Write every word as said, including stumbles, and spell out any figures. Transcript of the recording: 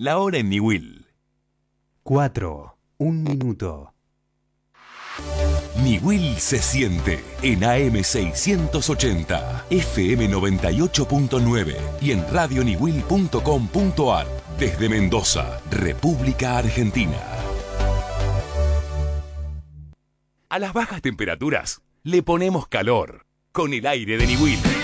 La hora en Niwil. cuatro. Un minuto. Niwil se siente en A M seiscientos ochenta, F M noventa y ocho punto nueve y en radio niwil punto com punto ar desde Mendoza, República Argentina. A las bajas temperaturas le ponemos calor con el aire de Niwil.